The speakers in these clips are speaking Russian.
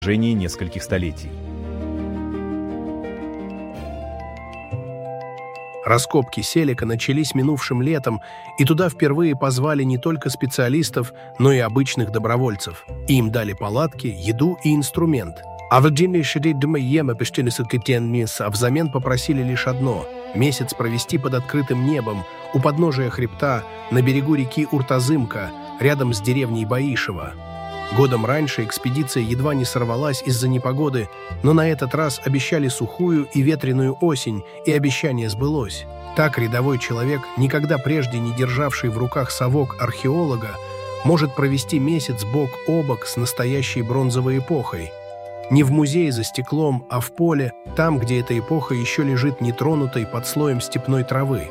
протяжении нескольких столетий. Раскопки Селика начались минувшим летом, и туда впервые позвали не только специалистов, но и обычных добровольцев. Им дали палатки, еду и инструмент. А взамен попросили лишь одно – месяц провести под открытым небом, у подножия хребта, на берегу реки Уртазымка, рядом с деревней Баишево. Годом раньше экспедиция едва не сорвалась из-за непогоды, но на этот раз обещали сухую и ветреную осень, и обещание сбылось. Так рядовой человек, никогда прежде не державший в руках совок археолога, может провести месяц бок о бок с настоящей бронзовой эпохой. Не в музее за стеклом, а в поле, там, где эта эпоха еще лежит нетронутой под слоем степной травы.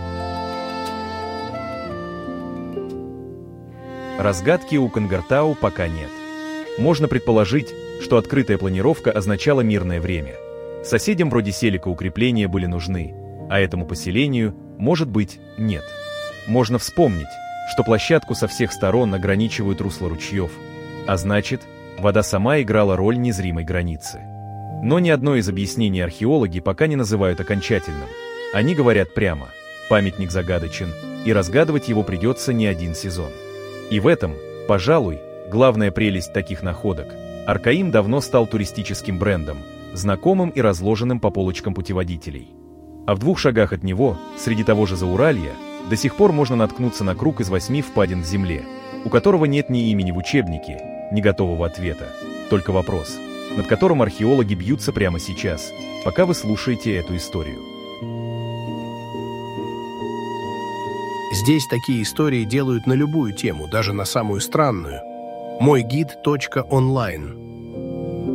Разгадки у Кангартау пока нет. Можно предположить, что открытая планировка означала мирное время. Соседям вроде Селика укрепления были нужны, а этому поселению, может быть, нет. Можно вспомнить, что площадку со всех сторон ограничивают русла ручьев, а значит, вода сама играла роль незримой границы. Но ни одно из объяснений археологи пока не называют окончательным. Они говорят прямо: памятник загадочен, и разгадывать его придется не один сезон. И в этом, пожалуй, главная прелесть таких находок. Аркаим давно стал туристическим брендом, знакомым и разложенным по полочкам путеводителей. А в 2 шагах от него, среди того же Зауралья, до сих пор можно наткнуться на круг из 8 впадин в земле, у которого нет ни имени в учебнике, ни готового ответа, только вопрос, над которым археологи бьются прямо сейчас, пока вы слушаете эту историю. Здесь такие истории делают на любую тему, даже на самую странную. Мойгид.онлайн